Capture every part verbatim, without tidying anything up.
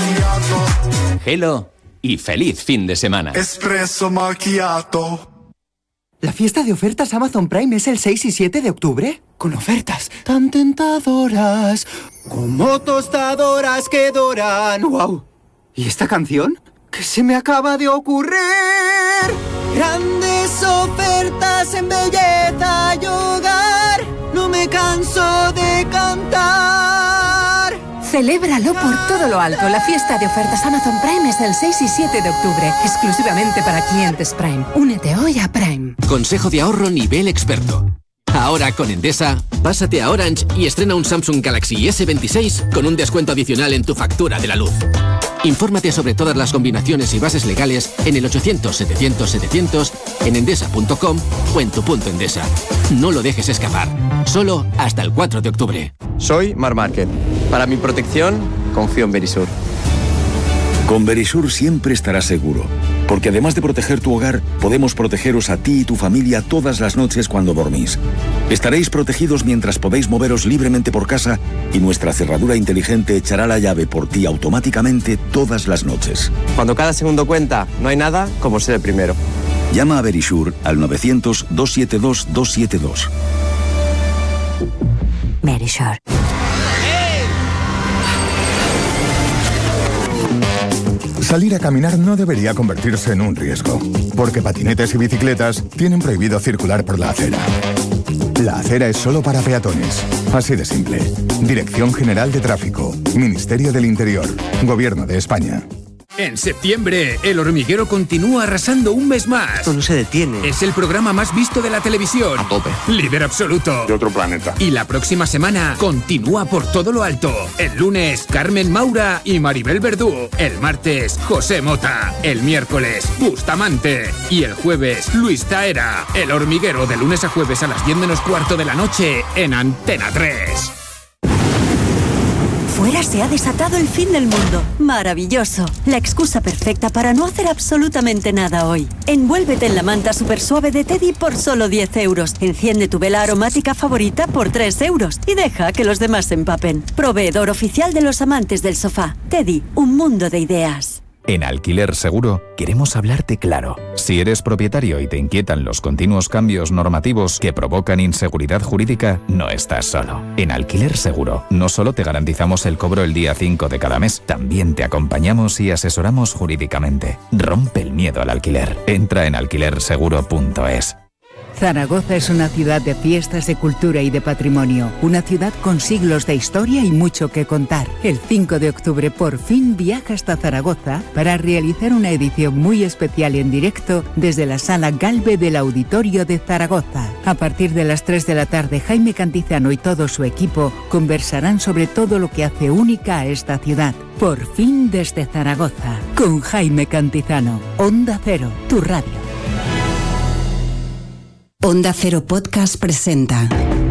macchiato. Hello y feliz fin de semana. Espresso macchiato. ¿La fiesta de ofertas Amazon Prime es el seis y siete de octubre? Con ofertas tan tentadoras como tostadoras que doran. ¡Wow! ¿Y esta canción? ¿Qué se me acaba de ocurrir? Grandes ofertas en belleza y hogar. No me canso de cantar. Celébralo por todo lo alto. La fiesta de ofertas Amazon Prime es el seis y siete de octubre, exclusivamente para clientes Prime. Únete hoy a Prime. Consejo de ahorro nivel experto. Ahora con Endesa, pásate a Orange y estrena un Samsung Galaxy ese veintiséis con un descuento adicional en tu factura de la luz. Infórmate sobre todas las combinaciones y bases legales en el ochocientos setecientos setecientos, en endesa punto com o en tu punto Endesa. No lo dejes escapar. Solo hasta el cuatro de octubre. Soy Mar Márquez. Para mi protección, confío en Verisur. Con Verisur siempre estarás seguro, porque además de proteger tu hogar, podemos protegeros a ti y tu familia todas las noches cuando dormís. Estaréis protegidos mientras podéis moveros libremente por casa y nuestra cerradura inteligente echará la llave por ti automáticamente todas las noches. Cuando cada segundo cuenta, no hay nada como ser el primero. Llama a Verisur al novecientos, doscientos setenta y dos, doscientos setenta y dos. Verisur. Salir a caminar no debería convertirse en un riesgo, porque patinetes y bicicletas tienen prohibido circular por la acera. La acera es solo para peatones. Así de simple. Dirección General de Tráfico, Ministerio del Interior, Gobierno de España. En septiembre, El Hormiguero continúa arrasando un mes más. Esto no se detiene. Es el programa más visto de la televisión. A tope. Líder absoluto. De otro planeta. Y la próxima semana continúa por todo lo alto. El lunes, Carmen Maura y Maribel Verdú. El martes, José Mota. El miércoles, Bustamante. Y el jueves, Luis Taera. El Hormiguero de lunes a jueves a las diez menos cuarto de la noche en Antena tres. Fuera se ha desatado el fin del mundo. Maravilloso. La excusa perfecta para no hacer absolutamente nada hoy. Envuélvete en la manta super suave de Teddy por solo diez euros. Enciende tu vela aromática favorita por tres euros. Y deja que los demás se empapen. Proveedor oficial de los amantes del sofá. Teddy, un mundo de ideas. En Alquiler Seguro queremos hablarte claro. Si eres propietario y te inquietan los continuos cambios normativos que provocan inseguridad jurídica, no estás solo. En Alquiler Seguro no solo te garantizamos el cobro el día cinco de cada mes, también te acompañamos y asesoramos jurídicamente. Rompe el miedo al alquiler. Entra en alquiler seguro punto es. Zaragoza es una ciudad de fiestas, de cultura y de patrimonio. Una ciudad con siglos de historia y mucho que contar. El cinco de octubre por fin viaja hasta Zaragoza para realizar una edición muy especial en directo desde la Sala Galve del Auditorio de Zaragoza. A partir de las tres de la tarde, Jaime Cantizano y todo su equipo conversarán sobre todo lo que hace única a esta ciudad. Por fin desde Zaragoza, con Jaime Cantizano. Onda Cero, tu radio. Onda Cero Podcast presenta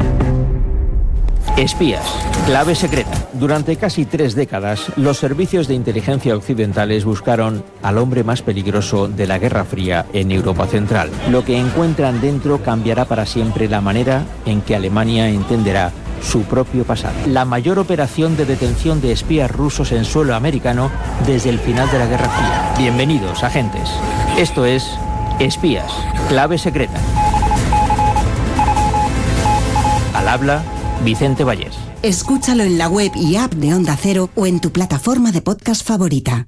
Espías, clave secreta. Durante casi tres décadas, los servicios de inteligencia occidentales buscaron al hombre más peligroso de la Guerra Fría en Europa Central. Lo que encuentran dentro cambiará para siempre la manera en que Alemania entenderá su propio pasado. La mayor operación de detención de espías rusos en suelo americano desde el final de la Guerra Fría. Bienvenidos, agentes. Esto es Espías, clave secreta. Al habla, Vicente Vallés. Escúchalo en la web y app de Onda Cero o en tu plataforma de podcast favorita.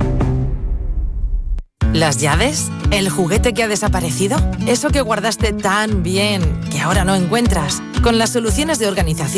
¿Las llaves? ¿El juguete que ha desaparecido? ¿Eso que guardaste tan bien que ahora no encuentras? Con las soluciones de organización